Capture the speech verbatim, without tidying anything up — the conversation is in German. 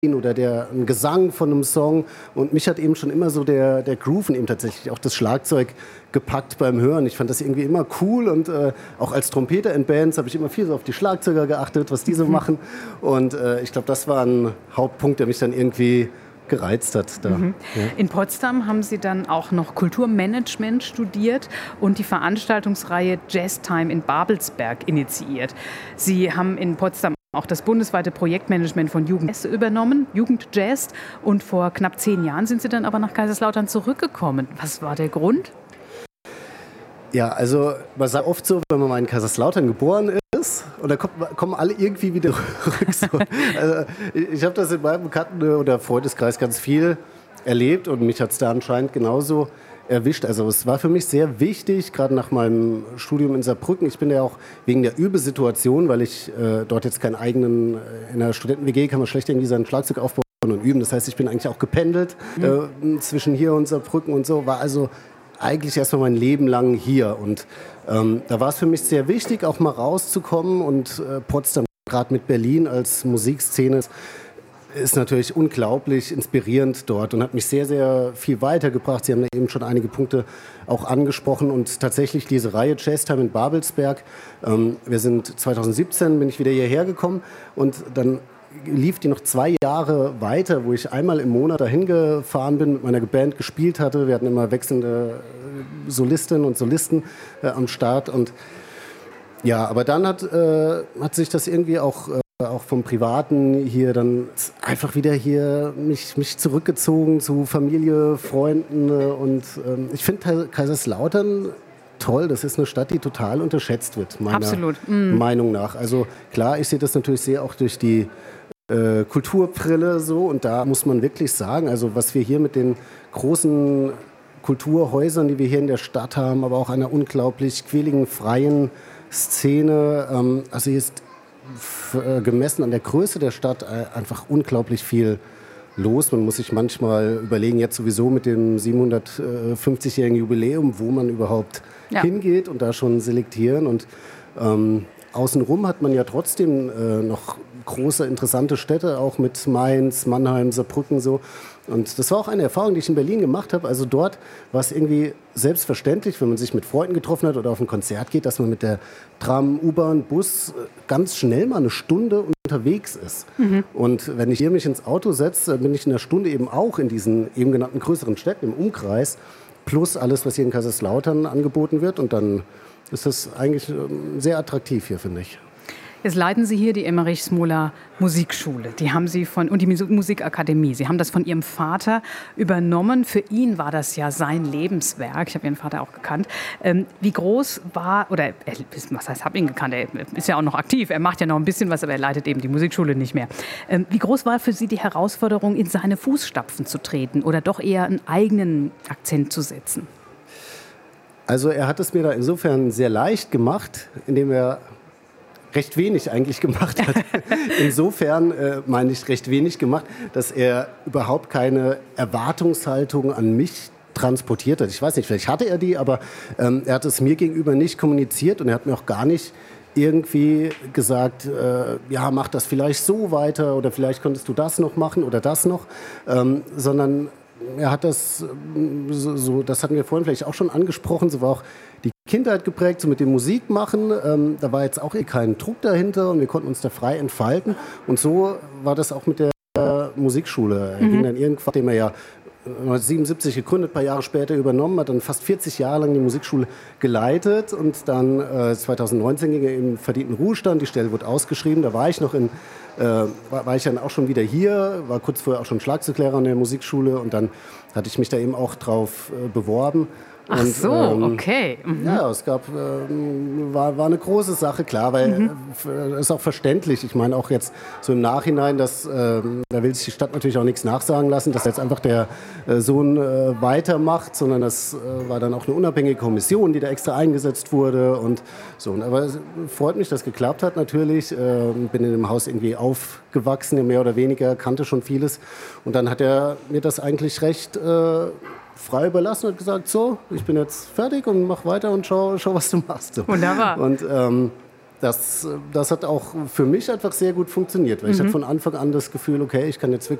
oder der ein Gesang von einem Song. Und mich hat eben schon immer so der, der Groove und eben tatsächlich auch das Schlagzeug gepackt beim Hören. Ich fand das irgendwie immer cool und äh, auch als Trompeter in Bands habe ich immer viel so auf die Schlagzeuger geachtet, was die so machen. Und äh, ich glaube, das war ein Hauptpunkt, der mich dann irgendwie gereizt hat. Da. Mhm. Ja. In Potsdam haben Sie dann auch noch Kulturmanagement studiert und die Veranstaltungsreihe Jazztime in Babelsberg initiiert. Sie haben in Potsdam auch das bundesweite Projektmanagement von Jugend übernommen, Jugend Jazz. Und vor knapp zehn Jahren sind Sie dann aber nach Kaiserslautern zurückgekommen. Was war der Grund? Ja, also man sagt oft so, wenn man mal in Kaiserslautern geboren ist, und da kommt, kommen alle irgendwie wieder rück. So. Also ich habe das in meinem Bekannten- oder Freundeskreis ganz viel erlebt und mich hat es da anscheinend genauso erwischt. Also es war für mich sehr wichtig, gerade nach meinem Studium in Saarbrücken. Ich bin ja auch wegen der Übesituation, weil ich äh, dort jetzt keinen eigenen, in der Studenten-W G kann man schlecht irgendwie sein Schlagzeug aufbauen und üben. Das heißt, ich bin eigentlich auch gependelt mhm. äh, zwischen hier und Saarbrücken und so. War also eigentlich erstmal mein Leben lang hier. Und ähm, da war es für mich sehr wichtig, auch mal rauszukommen. Und äh, Potsdam, gerade mit Berlin als Musikszene, ist natürlich unglaublich inspirierend dort und hat mich sehr, sehr viel weitergebracht. Sie haben da eben schon einige Punkte auch angesprochen. Und tatsächlich diese Reihe Jazztime in Babelsberg, ähm, wir sind zwanzig siebzehn, bin ich wieder hierher gekommen und dann lief die noch zwei Jahre weiter, wo ich einmal im Monat dahin gefahren bin, mit meiner Band gespielt hatte. Wir hatten immer wechselnde Solistinnen und Solisten äh, am Start. Und ja, aber dann hat, äh, hat sich das irgendwie auch, äh, auch vom Privaten hier dann einfach wieder hier mich, mich zurückgezogen zu Familie, Freunden. Äh, und ähm, ich finde Kaiserslautern toll. Das ist eine Stadt, die total unterschätzt wird, meiner Absolut. Mm. Meinung nach. Also klar, ich sehe das natürlich sehr auch durch die äh, Kulturbrille so. Und da muss man wirklich sagen, also was wir hier mit den großen Kulturhäusern, die wir hier in der Stadt haben, aber auch einer unglaublich quäligen, freien Szene. Ähm, also hier ist f- äh, gemessen an der Größe der Stadt äh, einfach unglaublich viel los. Man muss sich manchmal überlegen, jetzt sowieso mit dem siebenhundertfünfzigjährigen Jubiläum, wo man überhaupt ja. hingeht und da schon selektieren. Und ähm, außenrum hat man ja trotzdem äh, noch große, interessante Städte, auch mit Mainz, Mannheim, Saarbrücken so. Und das war auch eine Erfahrung, die ich in Berlin gemacht habe. Also dort war es irgendwie selbstverständlich, wenn man sich mit Freunden getroffen hat oder auf ein Konzert geht, dass man mit der Tram, U-Bahn, Bus ganz schnell mal eine Stunde unterwegs ist. Mhm. Und wenn ich hier mich ins Auto setze, bin ich in einer Stunde eben auch in diesen eben genannten größeren Städten im Umkreis, plus alles, was hier in Kaiserslautern angeboten wird. Und dann ist das eigentlich sehr attraktiv hier, finde ich. Jetzt leiten Sie hier die Emmerich-Smola Musikschule. Die haben Sie von, und die Musikakademie. Sie haben das von Ihrem Vater übernommen. Für ihn war das ja sein Lebenswerk. Ich habe Ihren Vater auch gekannt. Ähm, wie groß war, oder was heißt, habe ihn gekannt? Er ist ja auch noch aktiv. Er macht ja noch ein bisschen was, aber er leitet eben die Musikschule nicht mehr. Ähm, wie groß war für Sie die Herausforderung, in seine Fußstapfen zu treten oder doch eher einen eigenen Akzent zu setzen? Also er hat es mir da insofern sehr leicht gemacht, indem er recht wenig eigentlich gemacht hat. Insofern äh, meine ich recht wenig gemacht, dass er überhaupt keine Erwartungshaltung an mich transportiert hat. Ich weiß nicht, vielleicht hatte er die, aber ähm, er hat es mir gegenüber nicht kommuniziert und er hat mir auch gar nicht irgendwie gesagt, äh, ja, mach das vielleicht so weiter oder vielleicht könntest du das noch machen oder das noch, ähm, sondern er hat das, so, so, das hatten wir vorhin vielleicht auch schon angesprochen, so war auch die Kindheit geprägt, so mit dem Musikmachen. Ähm, da war jetzt auch eh kein Druck dahinter und wir konnten uns da frei entfalten. Und so war das auch mit der äh, Musikschule. Er mhm. ging dann irgendwann, den er ja neunzehnhundertsiebenundsiebzig gegründet, ein paar Jahre später übernommen, hat dann fast vierzig Jahre lang die Musikschule geleitet und dann äh, zweitausendneunzehn ging er in verdienten Ruhestand, die Stelle wurde ausgeschrieben, da war ich noch in, äh, war, war ich dann auch schon wieder hier, war kurz vorher auch schon Schlagzeuglehrer an der Musikschule und dann hatte ich mich da eben auch drauf äh, beworben. Ach und, so, ähm, okay. Mhm. Ja, es gab, ähm, war, war eine große Sache, klar, weil mhm. äh, ist auch verständlich. Ich meine auch jetzt so im Nachhinein, dass, äh, da will sich die Stadt natürlich auch nichts nachsagen lassen, dass jetzt einfach der äh, Sohn äh, weitermacht, sondern das äh, war dann auch eine unabhängige Kommission, die da extra eingesetzt wurde und so. Aber es freut mich, dass es geklappt hat natürlich. Äh, bin in dem Haus irgendwie aufgewachsen, mehr oder weniger, kannte schon vieles. Und dann hat er mir das eigentlich recht äh, frei überlassen und gesagt, so, ich bin jetzt fertig und mach weiter und schau, schau was du machst. So. Wunderbar. Und ähm, das, das hat auch für mich einfach sehr gut funktioniert, weil mhm. ich hatte von Anfang an das Gefühl, okay, ich kann jetzt wirklich